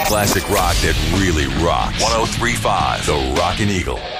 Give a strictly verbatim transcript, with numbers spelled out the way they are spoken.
Classic rock that really rocks. one oh three point five The Rockin' Eagle.